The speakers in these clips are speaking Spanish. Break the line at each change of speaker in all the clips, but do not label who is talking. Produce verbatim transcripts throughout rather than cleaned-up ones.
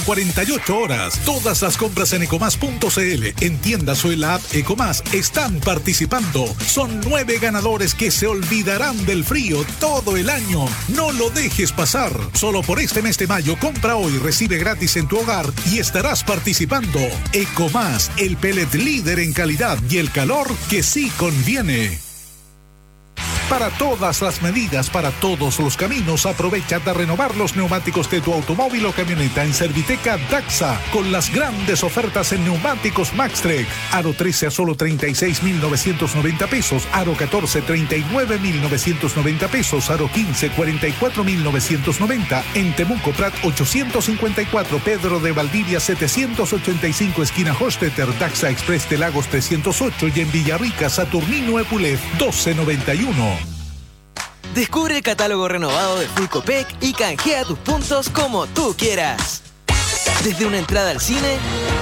cuarenta y ocho horas. Todas las compras en ecomás punto cl, en tiendas o en la app Ecomás, están participando. Son nueve ganadores que se olvidarán del frío todo el año. No lo dejes pasar. Solo por este mes de mayo, compra hoy, recibe gratis en tu hogar y estarás participando. Ecomás, el pellet líder en calidad y el calor que sí conviene. Para todas las medidas, para todos los caminos, aprovecha de renovar los neumáticos de tu automóvil o camioneta en Serviteca Daxa, con las grandes ofertas en neumáticos Maxtrek. Aro trece a solo treinta y seis mil novecientos noventa pesos, Aro catorce, treinta y nueve mil novecientos noventa pesos, Aro quince, cuarenta y cuatro mil novecientos noventa. En Temuco Prat ochocientos cincuenta y cuatro, Pedro de Valdivia setecientos ochenta y cinco, esquina Hostetter, Daxa Express de Lagos trescientos ocho y en Villarrica, Saturnino Epulef doce noventa y uno.
Descubre el catálogo renovado de Full Copec y canjea tus puntos como tú quieras. Desde una entrada al cine,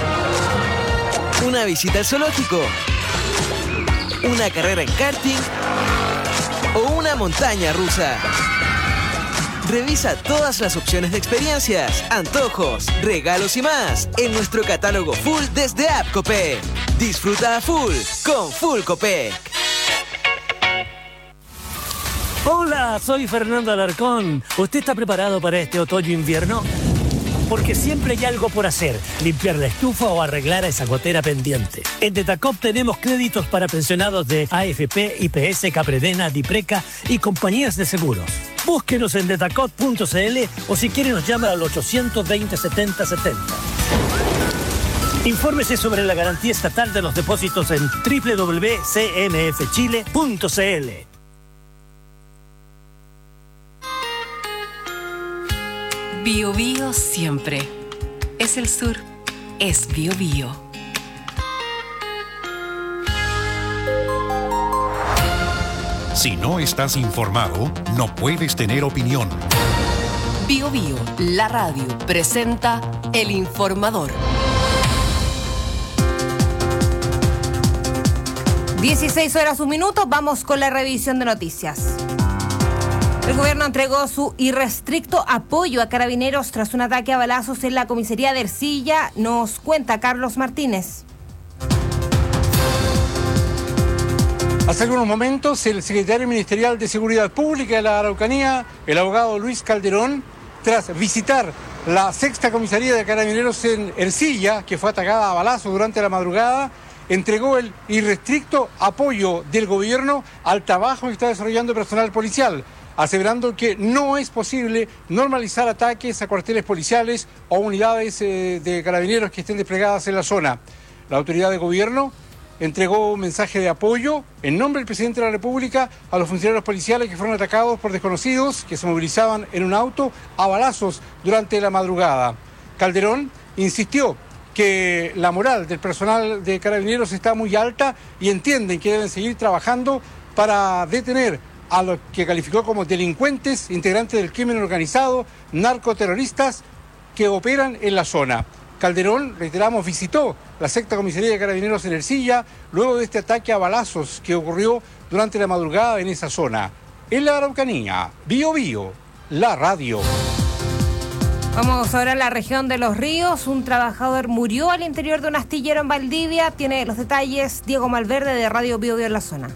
una visita al zoológico, una carrera en karting o una montaña rusa. Revisa todas las opciones de experiencias, antojos, regalos y más en nuestro catálogo Full desde App Copec. Disfruta a full con Full Copec.
Hola, soy Fernando Alarcón. ¿Usted está preparado para este otoño-invierno? Porque siempre hay algo por hacer, limpiar la estufa o arreglar a esa gotera pendiente. En Detacop tenemos créditos para pensionados de A F P, I P S, Capredena, Dipreca y compañías de seguros. Búsquenos en detacop punto cl o si quiere nos llama al ochocientos veinte, setenta setenta. Infórmese sobre la garantía estatal de los depósitos en doble u doble u doble u punto c n f chile punto c l.
Bio Bio siempre. Es el sur. Es Bio Bio.
Si no estás informado, no puedes tener opinión.
Bio Bio, la radio, presenta El Informador.
dieciséis horas, un minuto. Vamos con la revisión de noticias. El gobierno entregó su irrestricto apoyo a carabineros tras un ataque a balazos en la comisaría de Ercilla. Nos cuenta Carlos Martínez.
Hace algunos momentos, el secretario ministerial de Seguridad Pública de la Araucanía, el abogado Luis Calderón, tras visitar la sexta comisaría de carabineros en Ercilla, que fue atacada a balazos durante la madrugada, entregó el irrestricto apoyo del gobierno al trabajo que está desarrollando el personal policial, aseverando que no es posible normalizar ataques a cuarteles policiales o unidades eh, de carabineros que estén desplegadas en la zona. La autoridad de gobierno entregó un mensaje de apoyo en nombre del presidente de la República a los funcionarios policiales que fueron atacados por desconocidos que se movilizaban en un auto a balazos durante la madrugada. Calderón insistió que la moral del personal de carabineros está muy alta y entienden que deben seguir trabajando para detener a los que calificó como delincuentes, integrantes del crimen organizado, narcoterroristas que operan en la zona. Calderón, reiteramos, visitó la sexta comisaría de carabineros en Ercilla luego de este ataque a balazos que ocurrió durante la madrugada en esa zona. En la Araucanía, Bio Bio, la radio.
Vamos ahora a la región de Los Ríos. Un trabajador murió al interior de un astillero en Valdivia. Tiene los detalles Diego Malverde de Radio Bio Bio en la zona.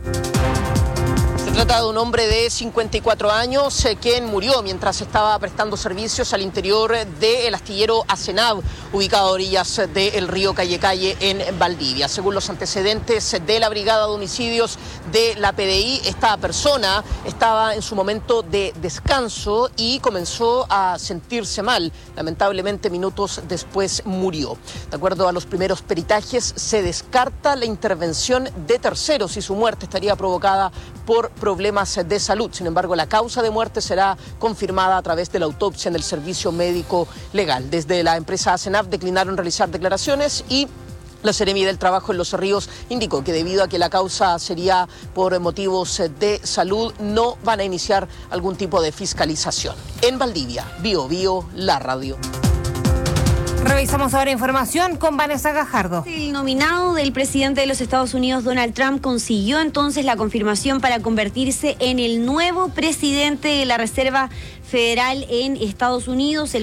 Se trata de un hombre de cincuenta y cuatro años eh, quien murió mientras estaba prestando servicios al interior del astillero Asenab, ubicado a orillas del río Calle Calle en Valdivia. Según los antecedentes de la Brigada de Homicidios de la P D I, esta persona estaba en su momento de descanso y comenzó a sentirse mal. Lamentablemente, minutos después murió. De acuerdo a los primeros peritajes, se descarta la intervención de terceros y su muerte estaría provocada por problemas de salud. Sin embargo, la causa de muerte será confirmada a través de la autopsia en el servicio médico legal. Desde la empresa Asenab declinaron realizar declaraciones y la Seremi del Trabajo en Los Ríos indicó que debido a que la causa sería por motivos de salud, no van a iniciar algún tipo de fiscalización. En Valdivia, Bio Bio, la radio.
Revisamos ahora información con Vanessa Gajardo.
El nominado del presidente de los Estados Unidos, Donald Trump, consiguió entonces la confirmación para convertirse en el nuevo presidente de la Reserva Federal en Estados Unidos. El